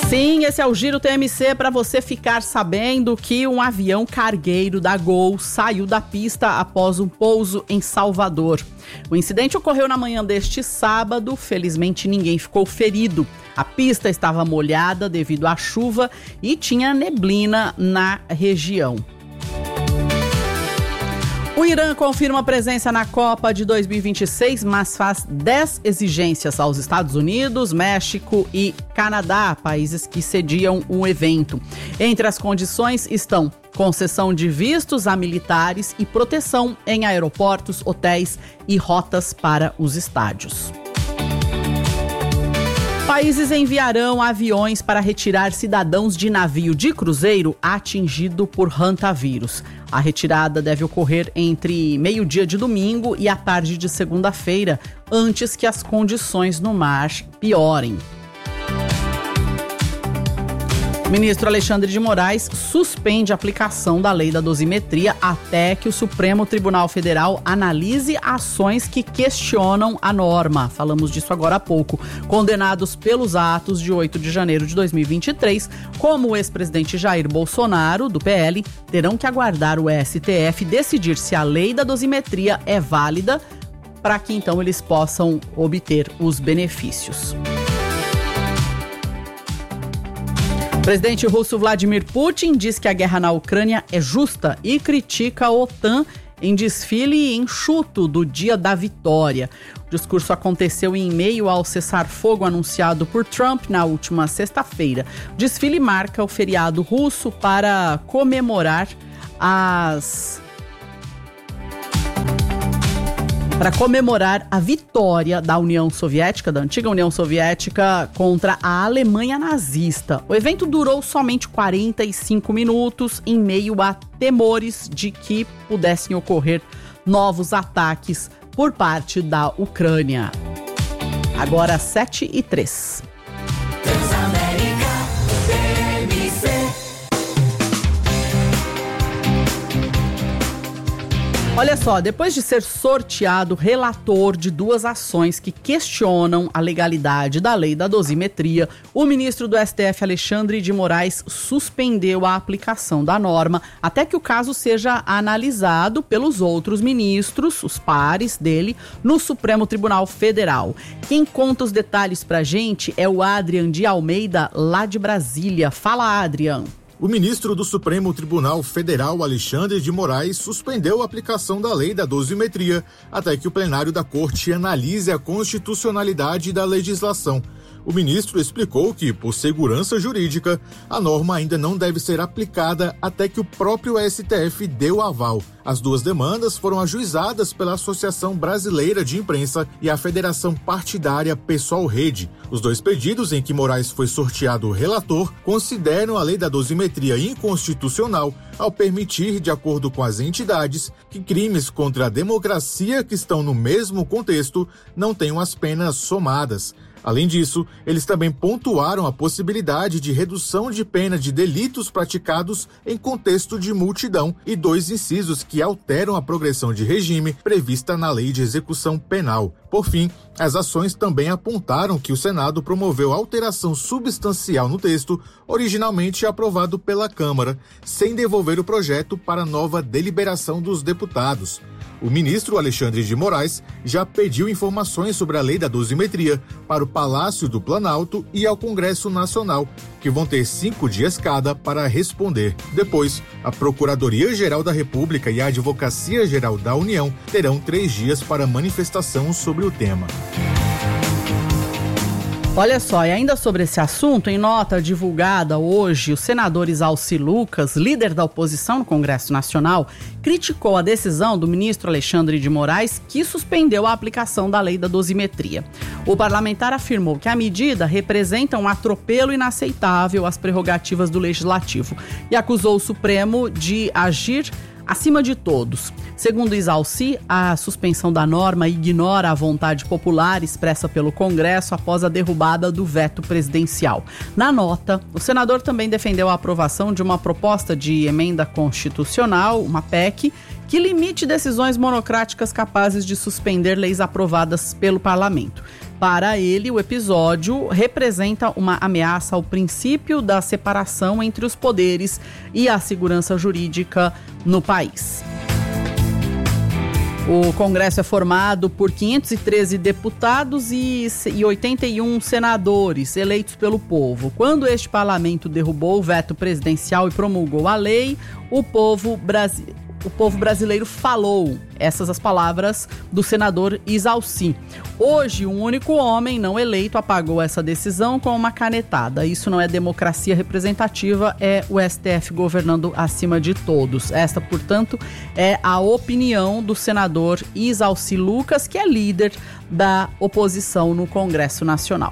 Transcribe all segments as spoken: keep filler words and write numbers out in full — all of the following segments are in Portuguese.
Sim, esse é o Giro T M C para você ficar sabendo que um avião cargueiro da Gol saiu da pista após um pouso em Salvador. O incidente ocorreu na manhã deste sábado, felizmente ninguém ficou ferido. A pista estava molhada devido à chuva e tinha neblina na região. O Irã confirma presença na Copa de dois mil e vinte e seis, mas faz dez exigências aos Estados Unidos, México e Canadá, países que sediam o evento. Entre as condições estão concessão de vistos a militares e proteção em aeroportos, hotéis e rotas para os estádios. Países enviarão aviões para retirar cidadãos de navio de cruzeiro atingido por hantavírus. A retirada deve ocorrer entre meio-dia de domingo e a tarde de segunda-feira, antes que as condições no mar piorem. O ministro Alexandre de Moraes suspende a aplicação da lei da dosimetria até que o Supremo Tribunal Federal analise ações que questionam a norma. Falamos disso agora há pouco. Condenados pelos atos de oito de janeiro de dois mil e vinte e três, como o ex-presidente Jair Bolsonaro, do P L, terão que aguardar o S T F decidir se a lei da dosimetria é válida para que então eles possam obter os benefícios. O presidente russo Vladimir Putin diz que a guerra na Ucrânia é justa e critica a OTAN em desfile enxuto do Dia da Vitória. O discurso aconteceu em meio ao cessar-fogo anunciado por Trump na última sexta-feira. O desfile marca o feriado russo para comemorar as... para comemorar a vitória da União Soviética, da antiga União Soviética, contra a Alemanha nazista. O evento durou somente quarenta e cinco minutos, em meio a temores de que pudessem ocorrer novos ataques por parte da Ucrânia. Agora sete e três. Olha só, depois de ser sorteado relator de duas ações que questionam a legalidade da lei da dosimetria, o ministro do S T F, Alexandre de Moraes, suspendeu a aplicação da norma até que o caso seja analisado pelos outros ministros, os pares dele, no Supremo Tribunal Federal. Quem conta os detalhes pra gente é o Adrian de Almeida, lá de Brasília. Fala, Adrian. O ministro do Supremo Tribunal Federal, Alexandre de Moraes, suspendeu a aplicação da lei da dosimetria até que o plenário da Corte analise a constitucionalidade da legislação. O ministro explicou que, por segurança jurídica, a norma ainda não deve ser aplicada até que o próprio S T F dê o aval. As duas demandas foram ajuizadas pela Associação Brasileira de Imprensa e a Federação Partidária Pessoal Rede. Os dois pedidos, em que Moraes foi sorteado relator, consideram a lei da dosimetria inconstitucional ao permitir, de acordo com as entidades, que crimes contra a democracia que estão no mesmo contexto não tenham as penas somadas. Além disso, eles também pontuaram a possibilidade de redução de pena de delitos praticados em contexto de multidão e dois incisos que alteram a progressão de regime prevista na Lei de Execução Penal. Por fim, as ações também apontaram que o Senado promoveu alteração substancial no texto originalmente aprovado pela Câmara, sem devolver o projeto para nova deliberação dos deputados. O ministro Alexandre de Moraes já pediu informações sobre a lei da dosimetria para o Palácio do Planalto e ao Congresso Nacional, que vão ter cinco dias cada para responder. Depois, a Procuradoria-Geral da República e a Advocacia-Geral da União terão três dias para manifestação sobre o tema. Olha só, e ainda sobre esse assunto, em nota divulgada hoje, o senador Isalci Lucas, líder da oposição no Congresso Nacional, criticou a decisão do ministro Alexandre de Moraes, que suspendeu a aplicação da lei da dosimetria. O parlamentar afirmou que a medida representa um atropelo inaceitável às prerrogativas do Legislativo e acusou o Supremo de agir acima de todos. Segundo Isalci, a suspensão da norma ignora a vontade popular expressa pelo Congresso após a derrubada do veto presidencial. Na nota, o senador também defendeu a aprovação de uma proposta de emenda constitucional, uma P E C, que limite decisões monocráticas capazes de suspender leis aprovadas pelo parlamento. Para ele, o episódio representa uma ameaça ao princípio da separação entre os poderes e a segurança jurídica no país. O Congresso é formado por quinhentos e treze deputados e oitenta e um senadores eleitos pelo povo. Quando este parlamento derrubou o veto presidencial e promulgou a lei, o povo brasileiro... O povo brasileiro falou, essas as palavras do senador Isalci. Hoje, um único homem não eleito apagou essa decisão com uma canetada. Isso não é democracia representativa, é o S T F governando acima de todos. Esta, portanto, é a opinião do senador Isalci Lucas, que é líder da oposição no Congresso Nacional.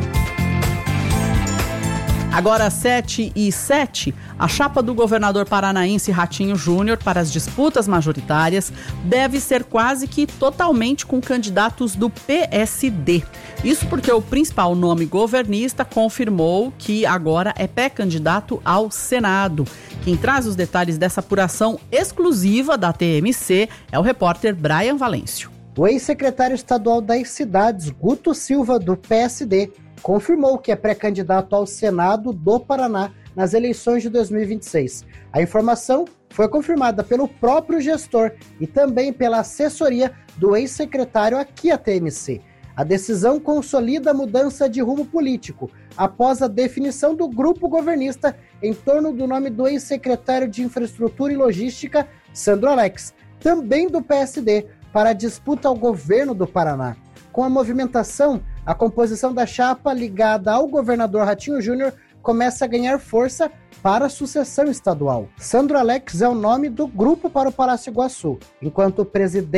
Agora, sete e sete, a chapa do governador paranaense Ratinho Júnior para as disputas majoritárias deve ser quase que totalmente com candidatos do P S D. Isso porque o principal nome governista confirmou que agora é pré-candidato ao Senado. Quem traz os detalhes dessa apuração exclusiva da T M C é o repórter Brian Valêncio. O ex-secretário estadual das cidades, Guto Silva, do P S D, confirmou que é pré-candidato ao Senado do Paraná nas eleições de dois mil e vinte e seis. A informação foi confirmada pelo próprio gestor e também pela assessoria do ex-secretário aqui à T M C. A decisão consolida a mudança de rumo político após a definição do grupo governista em torno do nome do ex-secretário de Infraestrutura e Logística, Sandro Alex, também do P S D, para a disputa ao governo do Paraná. Com a movimentação, a composição da chapa ligada ao governador Ratinho Júnior começa a ganhar força para a sucessão estadual. Sandro Alex é o nome do grupo para o Palácio Iguaçu, enquanto o presidente